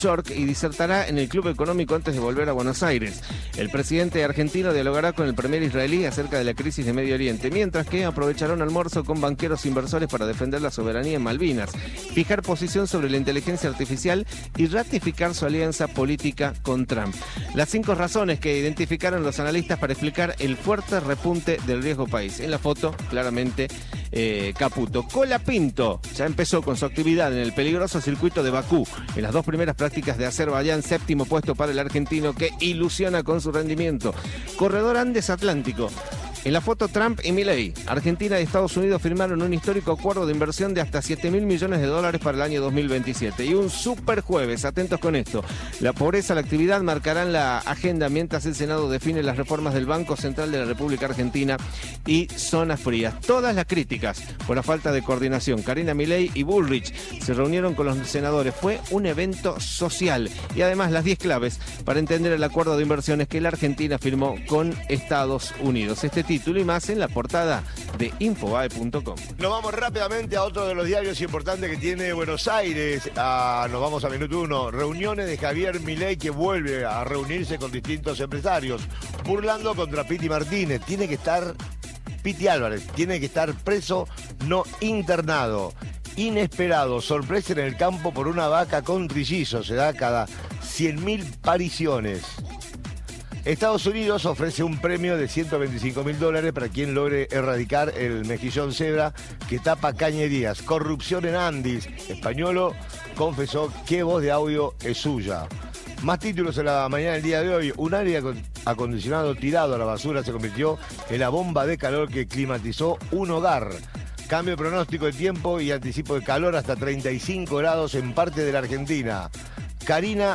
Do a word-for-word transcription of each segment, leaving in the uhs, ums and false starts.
York y disertará en el Club Económico antes de volver a Buenos Aires. El presidente argentino dialogará con el premier israelí acerca de la crisis de Medio Oriente, mientras que aprovechará un almuerzo con banqueros inversores para defender la soberanía en Malvinas, fijar posición sobre la inteligencia artificial y ratificar su alianza política con Trump. Las cinco razones que identificaron los analistas para explicar el fuerte repunte del riesgo país. En la foto, claramente, eh, Caputo. Colapinto ya empezó con su actividad en el peligroso circuito de Bakú. En las dos primeras prácticas de Azerbaiyán, séptimo puesto para el argentino que ilusiona con su rendimiento. Corredor Andes Atlántico. En la foto, Trump y Milei. Argentina y Estados Unidos firmaron un histórico acuerdo de inversión de hasta siete mil millones de dólares para el año dos mil veintisiete. Y un super jueves, atentos con esto. La pobreza, la actividad marcarán la agenda mientras el Senado define las reformas del Banco Central de la República Argentina y zonas frías. Todas las críticas por la falta de coordinación. Karina Milei y Bullrich se reunieron con los senadores. Fue un evento social. Y además las diez claves para entender el acuerdo de inversiones que la Argentina firmó con Estados Unidos. Este título y más en la portada de Infobae punto com. Nos vamos rápidamente a otro de los diarios importantes que tiene Buenos Aires. Ah, nos vamos a minuto uno. Reuniones de Javier Milei que vuelve a reunirse con distintos empresarios, burlando contra Piti Martínez. Tiene que estar Piti Álvarez, tiene que estar preso, no internado. Inesperado, sorpresa en el campo por una vaca con trillizos. Se da cada cien mil pariciones. Estados Unidos ofrece un premio de ciento veinticinco mil dólares para quien logre erradicar el mejillón cebra que tapa cañerías. Corrupción en Andis. Españolo confesó que voz de audio es suya. Más títulos en la mañana del día de hoy. Un aire acondicionado tirado a la basura se convirtió en la bomba de calor que climatizó un hogar. Cambio de pronóstico de tiempo y anticipo de calor hasta treinta y cinco grados en parte de la Argentina. Karina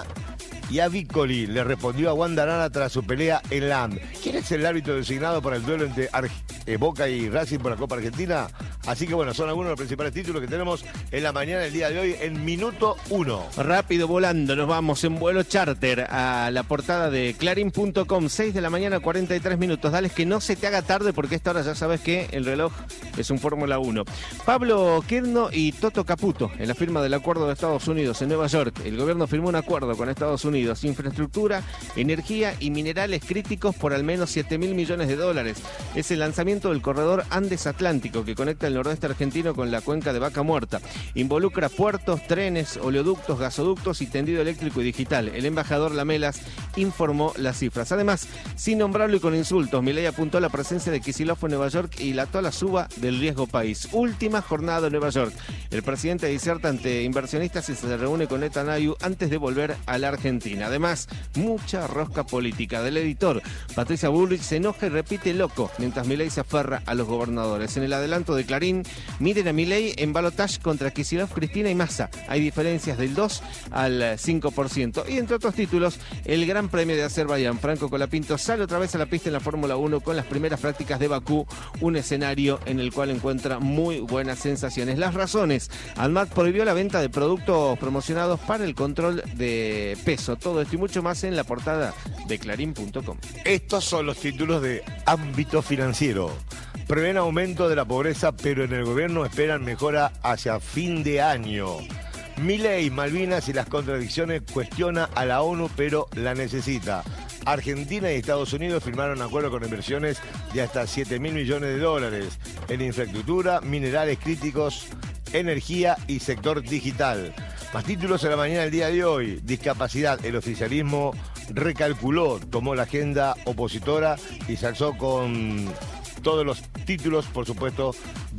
Iavicoli le respondió a Wanda Nara tras su pelea en la A M. ¿Quién es el árbitro designado para el duelo entre Ar eh, Boca y Racing por la Copa Argentina? Así que bueno, son algunos de los principales títulos que tenemos en la mañana del día de hoy en minuto uno. Rápido volando, nos vamos en vuelo charter a la portada de Clarín punto com, seis de la mañana, cuarenta y tres minutos. Dale, que no se te haga tarde porque a esta hora ya sabes que el reloj es un Fórmula uno. Pablo Quirno y Toto Caputo en la firma del acuerdo de Estados Unidos en Nueva York. El gobierno firmó un acuerdo con Estados Unidos, infraestructura, energía y minerales críticos por al menos siete mil millones de dólares. Es el lanzamiento del corredor Andes Atlántico que conecta el nordeste argentino con la cuenca de Vaca Muerta. Involucra puertos, trenes, oleoductos, gasoductos y tendido eléctrico y digital. El embajador Lamelas informó las cifras. Además, sin nombrarlo y con insultos, Milei apuntó a la presencia de Kicillof en Nueva York y lató a la suba del riesgo país. Última jornada en Nueva York. El presidente diserta ante inversionistas y se reúne con Netanyahu antes de volver a la Argentina. Además, mucha rosca política del editor. Patricia Bullrich se enoja y repite loco, mientras Milei se aferra a los gobernadores. En el adelanto de Clarín, miren a Milei en balotaje contra Kicillof, Cristina y Massa. Hay diferencias del dos al cinco por ciento. Y entre otros títulos, el Gran Premio de Azerbaiyán. Franco Colapinto sale otra vez a la pista en la Fórmula uno con las primeras prácticas de Bakú, un escenario en el cual encuentra muy buenas sensaciones. Las razones. ANMAT prohibió la venta de productos promocionados para el control de peso. Todo esto y mucho más en la portada de Clarín punto com. Estos son los títulos de ámbito financiero. Prevén aumento de la pobreza, pero en el gobierno esperan mejora hacia fin de año. Milei, Malvinas y las contradicciones, cuestiona a la ONU, pero la necesita. Argentina y Estados Unidos firmaron acuerdos con inversiones de hasta siete mil millones de dólares en infraestructura, minerales críticos, energía y sector digital. Más títulos en la mañana del día de hoy. Discapacidad. El oficialismo recalculó, tomó la agenda opositora y se alzó con todos los títulos, por supuesto,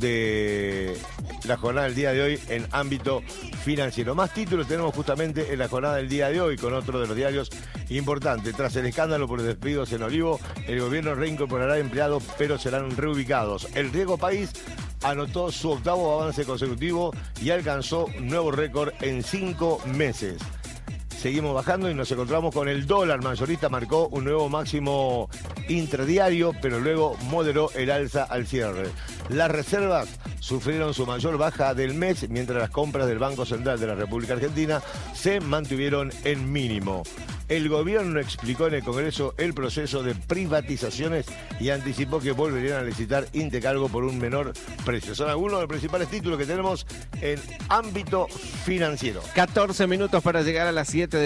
de la jornada del día de hoy en ámbito financiero. Más títulos tenemos justamente en la jornada del día de hoy con otro de los diarios importantes. Tras el escándalo por los despidos en Olivo, el gobierno reincorporará empleados, pero serán reubicados. El riesgo país anotó su octavo avance consecutivo y alcanzó un nuevo récord en cinco meses. Seguimos bajando y nos encontramos con el dólar mayorista, marcó un nuevo máximo intradiario, pero luego moderó el alza al cierre. Las reservas sufrieron su mayor baja del mes, mientras las compras del Banco Central de la República Argentina se mantuvieron en mínimo. El gobierno explicó en el Congreso el proceso de privatizaciones y anticipó que volverían a licitar Intercargo por un menor precio. Son algunos de los principales títulos que tenemos en ámbito financiero. catorce minutos para llegar a las siete de